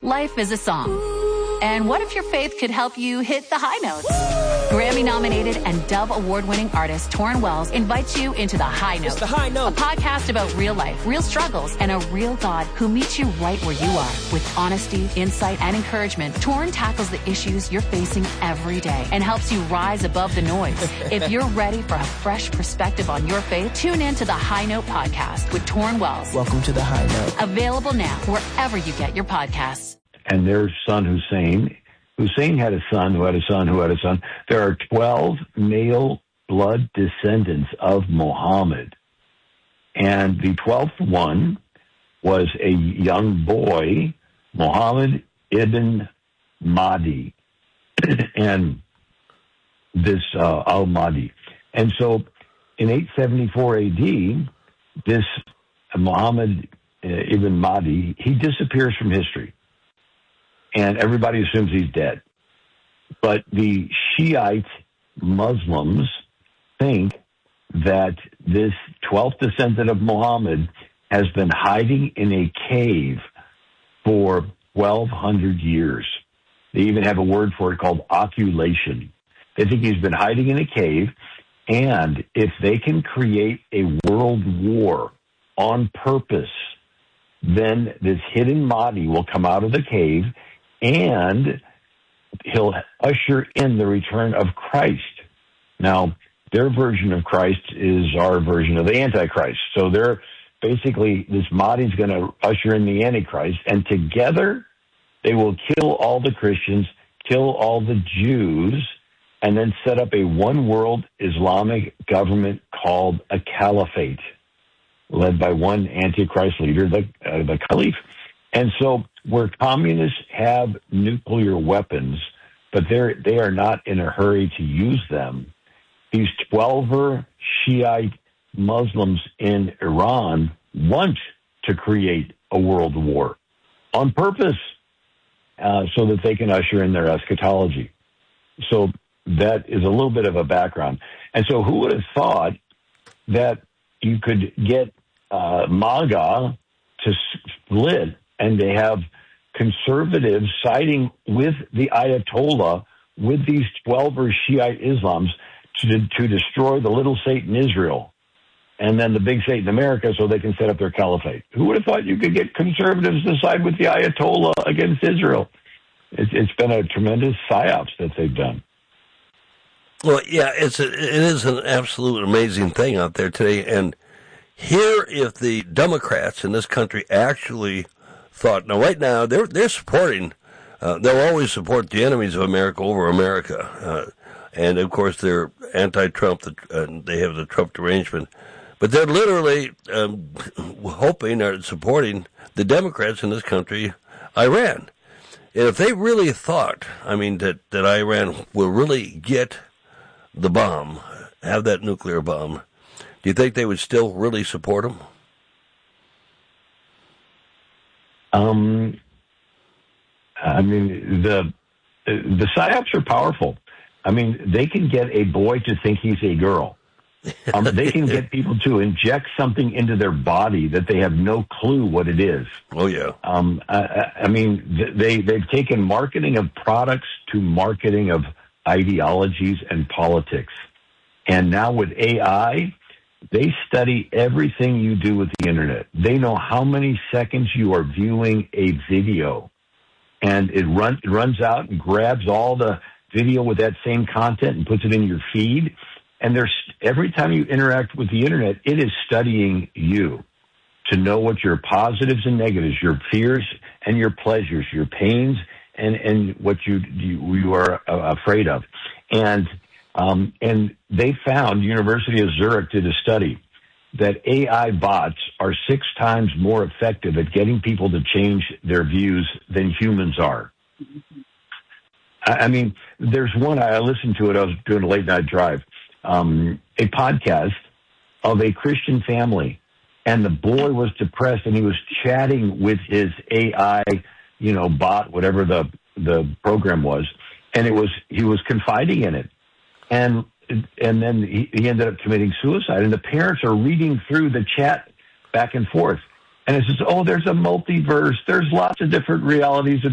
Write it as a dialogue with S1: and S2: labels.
S1: Life is a song. And what if your faith could help you hit the high notes? Grammy-nominated and Dove Award-winning artist Torrin Wells invites you into The High Note.
S2: It's The High Note.
S1: A podcast about real life, real struggles, and a real God who meets you right where you are. With honesty, insight, and encouragement, Torrin tackles the issues you're facing every day and helps you rise above the noise. If you're ready for a fresh perspective on your faith, tune in to The High Note podcast with Torrin Wells.
S2: Welcome to The High Note.
S1: Available now wherever you get your podcasts.
S3: And their son Hussein had a son who had a son who had a son. There are 12 male blood descendants of Muhammad. And the 12th one was a young boy, Muhammad ibn Mahdi, and this al-Mahdi. And so in 874 AD, this Muhammad ibn Mahdi, he disappears from history. And everybody assumes he's dead. But the Shiite Muslims think that this 12th descendant of Muhammad has been hiding in a cave for 1,200 years. They even have a word for it called occultation. They think he's been hiding in a cave, and if they can create a world war on purpose, then this hidden Mahdi will come out of the cave, and he'll usher in the return of Christ. Now, their version of Christ is our version of the Antichrist. So they're basically, this Mahdi's going to usher in the Antichrist, and together they will kill all the Christians, kill all the Jews, and then set up a one-world Islamic government called a caliphate, led by one Antichrist leader, the Caliph. And so where communists have nuclear weapons, but they are not in a hurry to use them, these 12 Shiite Muslims in Iran want to create a world war on purpose so that they can usher in their eschatology. So that is a little bit of a background. And so who would have thought that you could get MAGA to split, and they have conservatives siding with the Ayatollah, with these 12 Shiite Islams, to destroy the little Satan Israel, and then the big Satan America, so they can set up their caliphate. Who would have thought you could get conservatives to side with the Ayatollah against Israel? It's been a tremendous psyops that they've done.
S4: Well, yeah, it is an absolute amazing thing out there today. And here, if the Democrats in this country actually thought, now right now they're supporting, they'll always support the enemies of America over America, and of course they're anti-Trump. They have the Trump derangement, but they're literally hoping or supporting the Democrats in this country, Iran. And if they really thought, that Iran will really get the bomb, have that nuclear bomb, do you think they would still really support them?
S3: The psyops are powerful. They can get a boy to think he's a girl. They can get people to inject something into their body that they have no clue what it is.
S4: Oh, yeah.
S3: They've taken marketing of products to marketing of ideologies and politics. And now with AI, they study everything you do with the internet. They know how many seconds you are viewing a video. And it runs out and grabs all the video with that same content and puts it in your feed. And every time you interact with the internet, it is studying you to know what your positives and negatives, your fears and your pleasures, your pains and what you are afraid of. And they found, University of Zurich did a study, that AI bots are 6 times more effective at getting people to change their views than humans are. There's one, I listened to it, I was doing a late night drive, a podcast of a Christian family, and the boy was depressed, and he was chatting with his AI, bot, whatever the program was, and he was confiding in it. And then he ended up committing suicide. And the parents are reading through the chat back and forth. And it says, there's a multiverse. There's lots of different realities of